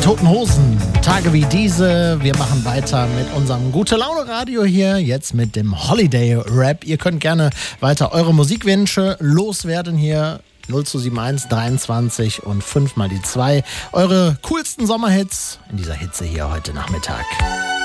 Toten Hosen, Tage wie diese. Wir machen weiter mit unserem Gute-Laune-Radio hier, jetzt mit dem Holiday-Rap. Ihr könnt gerne weiter eure Musikwünsche loswerden hier. 0271 23 und 5 mal die 2. Eure coolsten Sommerhits in dieser Hitze hier heute Nachmittag.